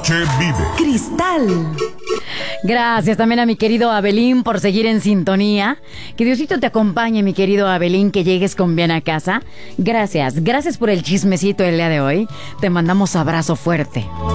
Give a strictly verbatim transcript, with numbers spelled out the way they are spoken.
noche vive. Cristal. Gracias también a mi querido Abelín por seguir en sintonía. Que Diosito te acompañe, mi querido Abelín, que llegues con bien a casa. Gracias, gracias por el chismecito del día de hoy. Te mandamos abrazo fuerte.